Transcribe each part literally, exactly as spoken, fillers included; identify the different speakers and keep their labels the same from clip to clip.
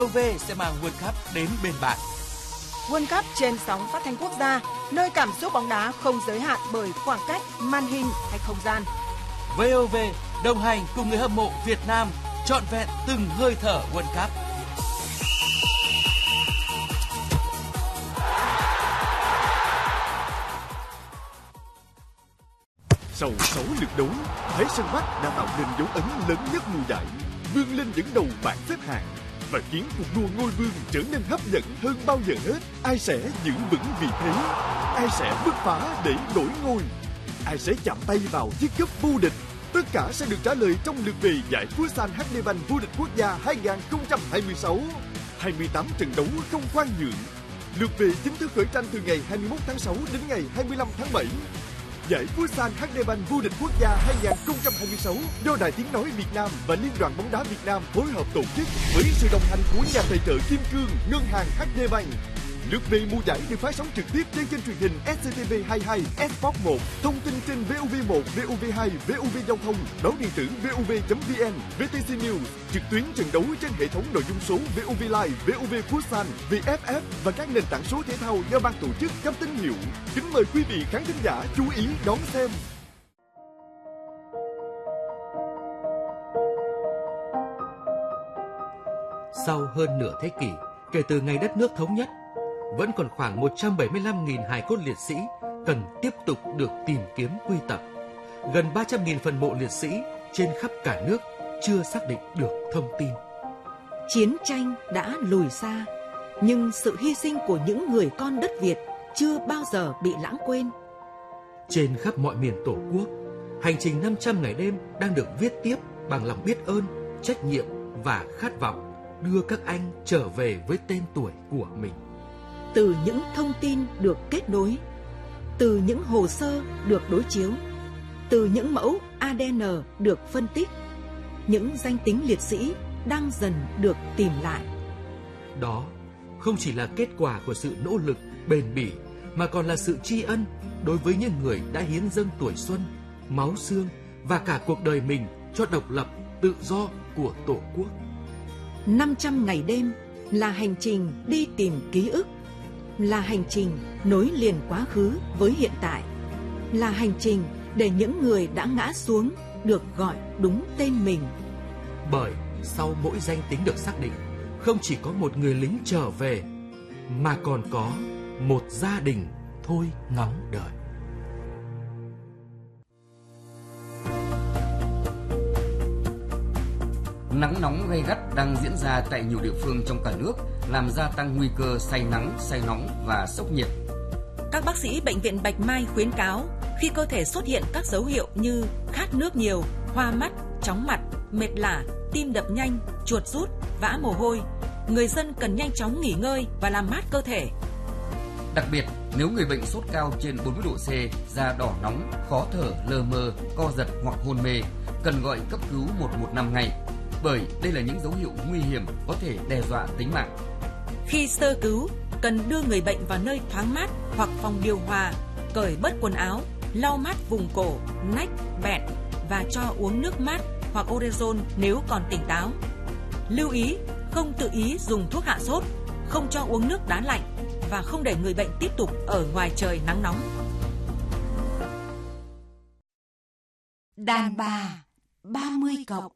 Speaker 1: vê o vê sẽ mang World Cup đến bên bạn.
Speaker 2: World Cup trên sóng phát thanh quốc gia, nơi cảm xúc bóng đá không giới hạn bởi khoảng cách, màn hình hay không gian.
Speaker 1: vê o vê đồng hành cùng người hâm mộ Việt Nam trọn vẹn từng hơi thở World Cup.
Speaker 3: Sau sáu lượt đấu, Thái Sơn Bắc đã tạo nên dấu ấn lớn nhất mùa giải, vươn lên dẫn đầu bảng xếp hạng và khiến cuộc đua ngôi vương trở nên hấp dẫn hơn bao giờ hết. Ai sẽ giữ vững vị thế? Ai sẽ bứt phá để đổi ngôi? Ai sẽ chạm tay vào chiếc cúp vô địch? Tất cả sẽ được trả lời trong lượt về giải Futsal hát đê Bank vô địch quốc gia hai không hai sáu. hai mươi tám trận đấu không khoan nhượng. Lượt về chính thức khởi tranh từ ngày hai mươi mốt tháng sáu đến ngày hai mươi lăm tháng bảy. Giải Futsal hát đê Bank vô địch quốc gia hai không hai sáu do Đài Tiếng nói Việt Nam và Liên đoàn bóng đá Việt Nam phối hợp tổ chức với sự đồng hành của nhà tài trợ Kim Cương, Ngân hàng hát đê Bank. Lượt về mùa giải được phát sóng trực tiếp trên kênh truyền hình ét xê tê vê hai mươi hai, Sport một, thông tin trên vê o vê một, vê o vê hai, vê o vê Giao thông, báo điện tử vê o vê chấm vê en, vê tê xê News, trực tuyến trận đấu trên hệ thống nội dung số vê o vê Live, vê o vê Futsal, vê ép ép và các nền tảng số thể thao do ban tổ chức cấp tín hiệu. Kính mời quý vị khán thính giả chú ý đón xem.
Speaker 1: Sau hơn nửa thế kỷ kể từ ngày đất nước thống nhất, vẫn còn khoảng một trăm bảy mươi lăm nghìn hài cốt liệt sĩ cần tiếp tục được tìm kiếm quy tập. Gần ba trăm nghìn phần mộ liệt sĩ trên khắp cả nước chưa xác định được thông tin.
Speaker 2: Chiến tranh đã lùi xa, nhưng sự hy sinh của những người con đất Việt chưa bao giờ bị lãng quên.
Speaker 1: Trên khắp mọi miền Tổ quốc, hành trình năm trăm ngày đêm đang được viết tiếp bằng lòng biết ơn, trách nhiệm và khát vọng đưa các anh trở về với tên tuổi của mình.
Speaker 2: Từ những thông tin được kết nối, từ những hồ sơ được đối chiếu, từ những mẫu a đê en được phân tích, những danh tính liệt sĩ đang dần được tìm lại.
Speaker 1: Đó không chỉ là kết quả của sự nỗ lực bền bỉ, mà còn là sự tri ân đối với những người đã hiến dâng tuổi xuân, máu xương và cả cuộc đời mình cho độc lập, tự do của Tổ quốc.
Speaker 2: năm trăm ngày đêm là hành trình đi tìm ký ức, là hành trình nối liền quá khứ với hiện tại, là hành trình để những người đã ngã xuống được gọi đúng tên mình.
Speaker 1: Bởi sau mỗi danh tính được xác định, không chỉ có một người lính trở về, mà còn có một gia đình thôi ngóng đợi.
Speaker 4: Nắng nóng gay gắt đang diễn ra tại nhiều địa phương trong cả nước, làm gia tăng nguy cơ say nắng, say nóng và sốc nhiệt.
Speaker 2: Các bác sĩ Bệnh viện Bạch Mai khuyến cáo khi cơ thể xuất hiện các dấu hiệu như khát nước nhiều, hoa mắt, chóng mặt, mệt lả, tim đập nhanh, chuột rút, vã mồ hôi, người dân cần nhanh chóng nghỉ ngơi và làm mát cơ thể.
Speaker 4: Đặc biệt, nếu người bệnh sốt cao trên bốn mươi độ C, da đỏ nóng, khó thở, lờ mờ, co giật hoặc hôn mê, cần gọi cấp cứu một một năm ngay, bởi đây là những dấu hiệu nguy hiểm có thể đe dọa tính mạng.
Speaker 2: Khi sơ cứu, cần đưa người bệnh vào nơi thoáng mát hoặc phòng điều hòa, cởi bớt quần áo, lau mát vùng cổ, nách, bẹn và cho uống nước mát hoặc orezon nếu còn tỉnh táo. Lưu ý, không tự ý dùng thuốc hạ sốt, không cho uống nước đá lạnh và không để người bệnh tiếp tục ở ngoài trời nắng nóng.
Speaker 5: Đàn bà ba mươi cộng.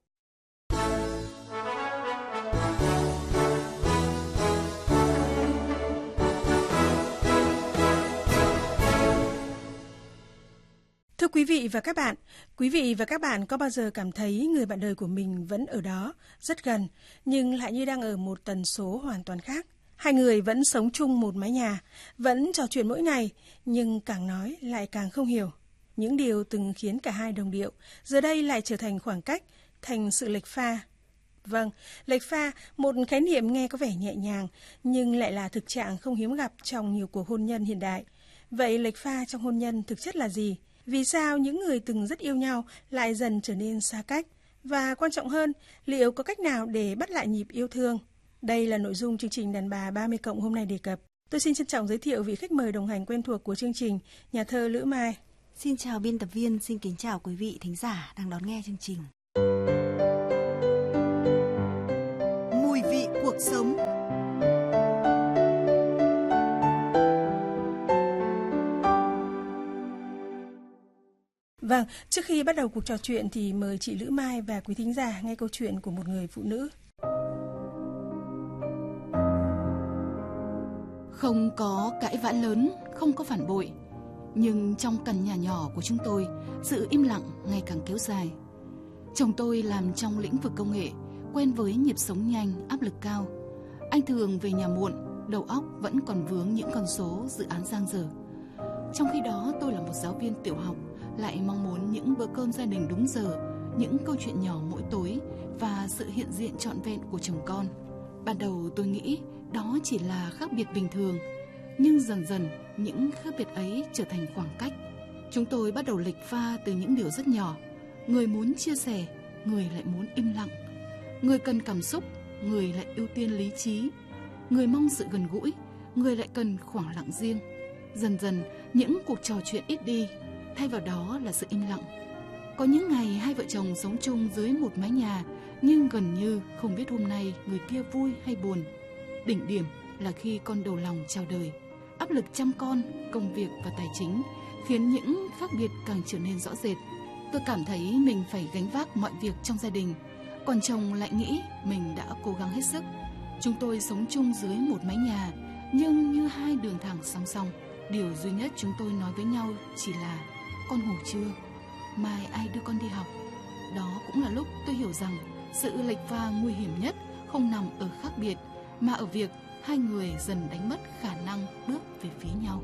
Speaker 6: Thưa quý vị và các bạn, quý vị và các bạn có bao giờ cảm thấy người bạn đời của mình vẫn ở đó, rất gần, nhưng lại như đang ở một tần số hoàn toàn khác? Hai người vẫn sống chung một mái nhà, vẫn trò chuyện mỗi ngày, nhưng càng nói lại càng không hiểu. Những điều từng khiến cả hai đồng điệu, giờ đây lại trở thành khoảng cách, thành sự lệch pha. Vâng, lệch pha, một khái niệm nghe có vẻ nhẹ nhàng, nhưng lại là thực trạng không hiếm gặp trong nhiều cuộc hôn nhân hiện đại. Vậy lệch pha trong hôn nhân thực chất là gì? Vì sao những người từng rất yêu nhau lại dần trở nên xa cách? Và quan trọng hơn, liệu có cách nào để bắt lại nhịp yêu thương? Đây là nội dung chương trình Đàn bà ba mươi cộng hôm nay đề cập. Tôi xin trân trọng giới thiệu vị khách mời đồng hành quen thuộc của chương trình, nhà thơ Lữ Mai.
Speaker 5: Xin chào biên tập viên, xin kính chào quý vị thính giả đang đón nghe chương trình. Mùi vị cuộc cuộc sống.
Speaker 6: Vâng, trước khi bắt đầu cuộc trò chuyện thì mời chị Lữ Mai và quý thính giả nghe câu chuyện của một người phụ nữ.
Speaker 7: Không có cãi vã lớn, không có phản bội. Nhưng trong căn nhà nhỏ của chúng tôi, sự im lặng ngày càng kéo dài. Chồng tôi làm trong lĩnh vực công nghệ, quen với nhịp sống nhanh, áp lực cao. Anh thường về nhà muộn, đầu óc vẫn còn vướng những con số, dự án dang dở. Trong khi đó tôi là một giáo viên tiểu học, lại mong muốn những bữa cơm gia đình đúng giờ, những câu chuyện nhỏ mỗi tối và sự hiện diện trọn vẹn của chồng con. Ban đầu tôi nghĩ đó chỉ là khác biệt bình thường, nhưng dần dần những khác biệt ấy trở thành khoảng cách. Chúng tôi bắt đầu lệch pha từ những điều rất nhỏ. Người muốn chia sẻ, người lại muốn im lặng. Người cần cảm xúc, người lại ưu tiên lý trí. Người mong sự gần gũi, người lại cần khoảng lặng riêng. Dần dần những cuộc trò chuyện ít đi, thay vào đó là sự im lặng. Có những ngày hai vợ chồng sống chung dưới một mái nhà, nhưng gần như không biết hôm nay người kia vui hay buồn. Đỉnh điểm là khi con đầu lòng chào đời. Áp lực chăm con, công việc và tài chính khiến những khác biệt càng trở nên rõ rệt. Tôi cảm thấy mình phải gánh vác mọi việc trong gia đình, còn chồng lại nghĩ mình đã cố gắng hết sức. Chúng tôi sống chung dưới một mái nhà, nhưng như hai đường thẳng song song. Điều duy nhất chúng tôi nói với nhau chỉ là: con ngủ chưa? Mai ai đưa con đi học? Đó cũng là lúc tôi hiểu rằng sự lệch pha nguy hiểm nhất không nằm ở khác biệt, mà ở việc hai người dần đánh mất khả năng bước về phía nhau.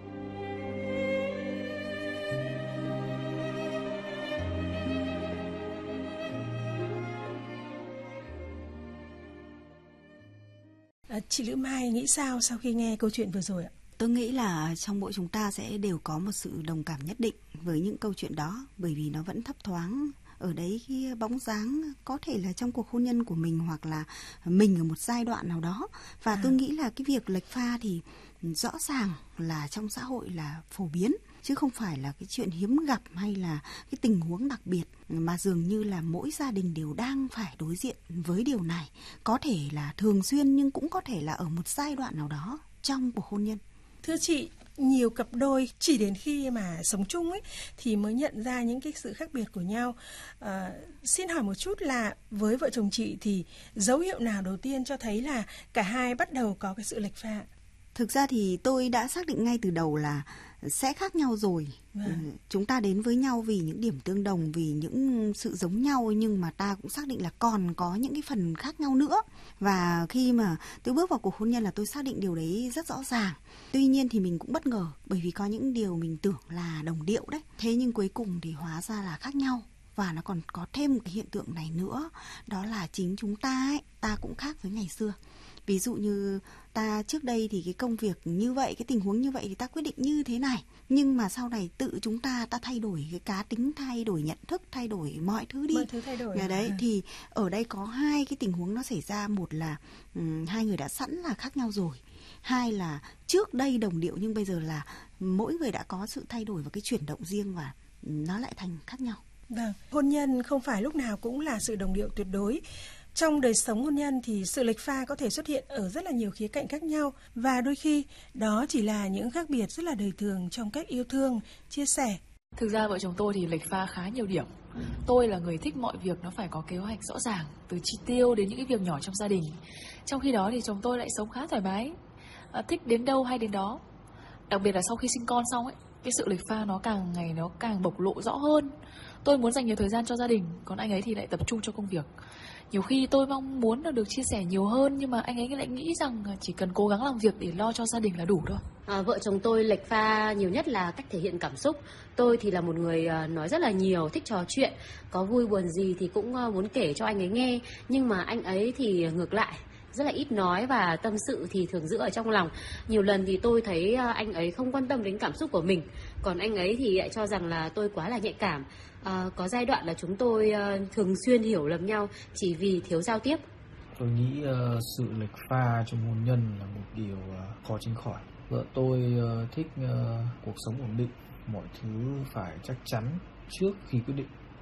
Speaker 6: À, chị Lữ Mai nghĩ sao sau khi nghe câu chuyện vừa rồi ạ?
Speaker 5: Tôi nghĩ là trong mỗi chúng ta sẽ đều có một sự đồng cảm nhất định với những câu chuyện đó, bởi vì nó vẫn thấp thoáng ở đấy cái bóng dáng có thể là trong cuộc hôn nhân của mình, hoặc là mình ở một giai đoạn nào đó. Và à. tôi nghĩ là cái việc lệch pha thì rõ ràng là trong xã hội là phổ biến, chứ không phải là cái chuyện hiếm gặp hay là cái tình huống đặc biệt, mà dường như là mỗi gia đình đều đang phải đối diện với điều này. Có thể là thường xuyên nhưng cũng có thể là ở một giai đoạn nào đó trong cuộc hôn nhân.
Speaker 6: Thưa chị, nhiều cặp đôi chỉ đến khi mà sống chung ấy thì mới nhận ra những cái sự khác biệt của nhau. À, xin hỏi một chút là với vợ chồng chị thì dấu hiệu nào đầu tiên cho thấy là cả hai bắt đầu có cái sự lệch pha?
Speaker 5: Thực ra thì tôi đã xác định ngay từ đầu là sẽ khác nhau rồi. Vâng. Chúng ta đến với nhau vì những điểm tương đồng, vì những sự giống nhau, nhưng mà ta cũng xác định là còn có những cái phần khác nhau nữa. Và khi mà tôi bước vào cuộc hôn nhân là tôi xác định điều đấy rất rõ ràng. Tuy nhiên thì mình cũng bất ngờ, bởi vì có những điều mình tưởng là đồng điệu đấy. Thế nhưng cuối cùng thì hóa ra là khác nhau. Và nó còn có thêm một cái hiện tượng này nữa, đó là chính chúng ta ấy, ta cũng khác với ngày xưa. Ví dụ như ta trước đây thì cái công việc như vậy, cái tình huống như vậy thì ta quyết định như thế này. Nhưng mà sau này tự chúng ta, ta thay đổi cái cá tính, thay đổi nhận thức, thay đổi mọi thứ đi.
Speaker 6: Mọi thứ thay đổi.
Speaker 5: Đấy, à. Thì ở đây có hai cái tình huống nó xảy ra. Một là um, hai người đã sẵn là khác nhau rồi. Hai là trước đây đồng điệu nhưng bây giờ là mỗi người đã có sự thay đổi và cái chuyển động riêng và nó lại thành khác nhau.
Speaker 6: Vâng, hôn nhân không phải lúc nào cũng là sự đồng điệu tuyệt đối. Trong đời sống hôn nhân thì sự lệch pha có thể xuất hiện ở rất là nhiều khía cạnh khác nhau, và đôi khi đó chỉ là những khác biệt rất là đời thường trong cách yêu thương, chia sẻ.
Speaker 8: Thực ra vợ chồng tôi thì lệch pha khá nhiều điểm. Tôi là người thích mọi việc nó phải có kế hoạch rõ ràng, từ chi tiêu đến những cái việc nhỏ trong gia đình. Trong khi đó thì chồng tôi lại sống khá thoải mái, à, thích đến đâu hay đến đó. Đặc biệt là sau khi sinh con xong ấy, cái sự lệch pha nó càng ngày nó càng bộc lộ rõ hơn. Tôi muốn dành nhiều thời gian cho gia đình, còn anh ấy thì lại tập trung cho công việc. Nhiều khi tôi mong muốn là được chia sẻ nhiều hơn, nhưng mà anh ấy lại nghĩ rằng chỉ cần cố gắng làm việc để lo cho gia đình là đủ thôi.
Speaker 9: À, vợ chồng tôi lệch pha nhiều nhất là cách thể hiện cảm xúc. Tôi thì là một người nói rất là nhiều, thích trò chuyện, có vui buồn gì thì cũng muốn kể cho anh ấy nghe. Nhưng mà anh ấy thì ngược lại, rất là ít nói và tâm sự thì thường giữ ở trong lòng. Nhiều lần thì tôi thấy anh ấy không quan tâm đến cảm xúc của mình, còn anh ấy thì lại cho rằng là tôi quá là nhạy cảm. À, có giai đoạn là chúng tôi uh, thường xuyên hiểu lầm nhau chỉ vì thiếu giao tiếp.
Speaker 10: Tôi nghĩ uh, sự lệch pha trong hôn nhân là một điều uh, khó tránh khỏi. Vợ tôi uh, thích uh, cuộc sống ổn định, mọi thứ phải chắc chắn trước khi quyết định.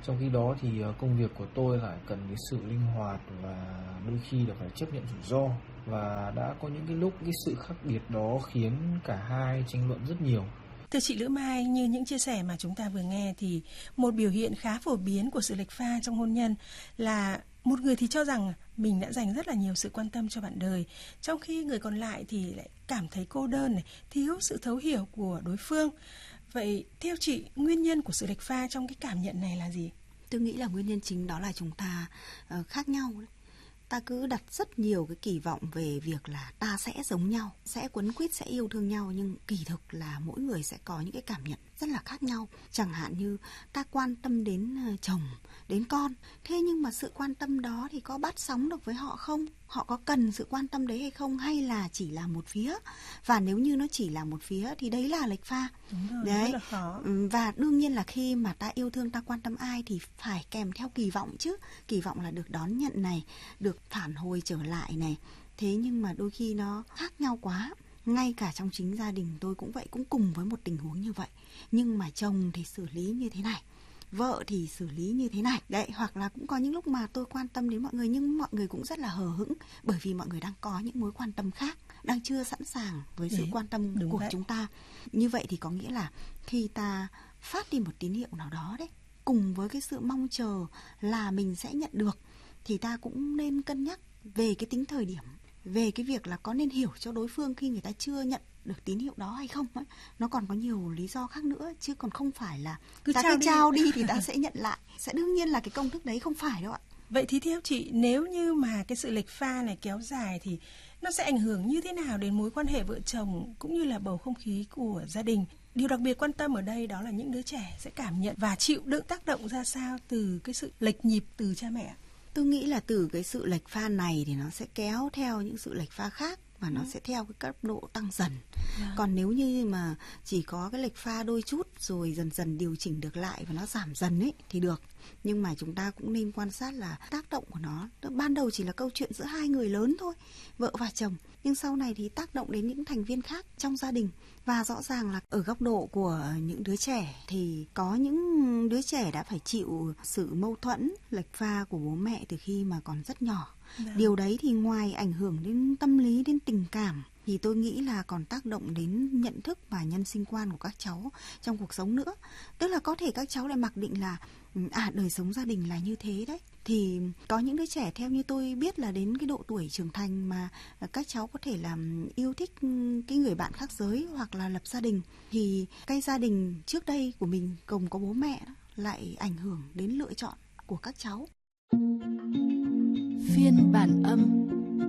Speaker 10: Trong khi đó thì công việc của tôi lại cần cái sự linh hoạt và đôi khi là phải chấp nhận rủi ro. Và đã có những cái lúc cái sự khác biệt đó khiến cả hai tranh luận rất nhiều.
Speaker 6: Thưa chị Lữ Mai, như những chia sẻ mà chúng ta vừa nghe thì một biểu hiện khá phổ biến của sự lệch pha trong hôn nhân là một người thì cho rằng mình đã dành rất là nhiều sự quan tâm cho bạn đời, trong khi người còn lại thì lại cảm thấy cô đơn này, thiếu sự thấu hiểu của đối phương. Vậy theo chị, nguyên nhân của sự lệch pha trong cái cảm nhận này là gì?
Speaker 5: Tôi nghĩ là nguyên nhân chính đó là chúng ta uh, khác nhau đấy. Ta cứ đặt rất nhiều cái kỳ vọng về việc là ta sẽ giống nhau, sẽ quấn quýt, sẽ yêu thương nhau, nhưng kỳ thực là mỗi người sẽ có những cái cảm nhận rất là khác nhau. Chẳng hạn như ta quan tâm đến chồng, đến con, thế nhưng mà sự quan tâm đó thì có bắt sóng được với họ không? Họ có cần sự quan tâm đấy hay không, hay là chỉ là một phía? Và nếu như nó chỉ là một phía thì đấy là lệch pha.
Speaker 6: Đúng rồi,
Speaker 5: đấy.
Speaker 6: Rất là khó.
Speaker 5: Và đương nhiên là khi mà ta yêu thương, ta quan tâm ai thì phải kèm theo kỳ vọng chứ. Kỳ vọng là được đón nhận này, được phản hồi trở lại này. Thế nhưng mà đôi khi nó khác nhau quá. Ngay cả trong chính gia đình tôi cũng vậy, cũng cùng với một tình huống như vậy. Nhưng mà chồng thì xử lý như thế này, vợ thì xử lý như thế này. Đấy, hoặc là cũng có những lúc mà tôi quan tâm đến mọi người nhưng mọi người cũng rất là hờ hững, bởi vì mọi người đang có những mối quan tâm khác, đang chưa sẵn sàng với sự
Speaker 6: Đấy,
Speaker 5: quan tâm của
Speaker 6: vậy.
Speaker 5: chúng ta. Như vậy thì có nghĩa là khi ta phát đi một tín hiệu nào đó đấy, cùng với cái sự mong chờ là mình sẽ nhận được, thì ta cũng nên cân nhắc về cái tính thời điểm, về cái việc là có nên hiểu cho đối phương khi người ta chưa nhận được tín hiệu đó hay không ấy. Nó còn có nhiều lý do khác nữa, chứ còn không phải là
Speaker 6: cứ
Speaker 5: ta
Speaker 6: trao
Speaker 5: cứ
Speaker 6: đi.
Speaker 5: trao đi thì ta sẽ nhận lại. Sẽ đương nhiên là cái công thức đấy không phải đâu ạ.
Speaker 6: Vậy thì theo chị, nếu như mà cái sự lệch pha này kéo dài thì nó sẽ ảnh hưởng như thế nào đến mối quan hệ vợ chồng cũng như là bầu không khí của gia đình? Điều đặc biệt quan tâm ở đây đó là những đứa trẻ sẽ cảm nhận và chịu đựng tác động ra sao từ cái sự lệch nhịp từ cha mẹ.
Speaker 5: Tôi nghĩ là từ cái sự lệch pha này thì nó sẽ kéo theo những sự lệch pha khác, và nó ừ. sẽ theo cái cấp độ tăng dần. Yeah. Còn nếu như mà chỉ có cái lệch pha đôi chút rồi dần dần điều chỉnh được lại và nó giảm dần ấy thì được. Nhưng mà chúng ta cũng nên quan sát là tác động của nó. Ban đầu chỉ là câu chuyện giữa hai người lớn thôi, vợ và chồng, nhưng sau này thì tác động đến những thành viên khác trong gia đình. Và rõ ràng là ở góc độ của những đứa trẻ thì có những đứa trẻ đã phải chịu sự mâu thuẫn, lệch pha của bố mẹ từ khi mà còn rất nhỏ. Dạ. Điều đấy thì ngoài ảnh hưởng đến tâm lý, đến tình cảm, thì tôi nghĩ là còn tác động đến nhận thức và nhân sinh quan của các cháu trong cuộc sống nữa. Tức là có thể các cháu lại mặc định là à, đời sống gia đình là như thế đấy. Thì có những đứa trẻ theo như tôi biết là đến cái độ tuổi trưởng thành mà các cháu có thể là yêu thích cái người bạn khác giới hoặc là lập gia đình, thì cái gia đình trước đây của mình gồm có bố mẹ đó, lại ảnh hưởng đến lựa chọn của các cháu.
Speaker 7: Phiên bản âm.